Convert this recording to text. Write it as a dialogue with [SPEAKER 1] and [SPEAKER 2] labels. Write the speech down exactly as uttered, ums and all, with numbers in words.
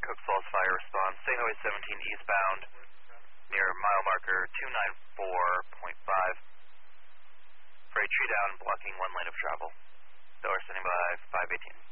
[SPEAKER 1] Cook Falls Fire response. State Highway seventeen eastbound near mile marker two nine four point five. Freight tree down blocking one lane of travel. Door standing by five eighteen.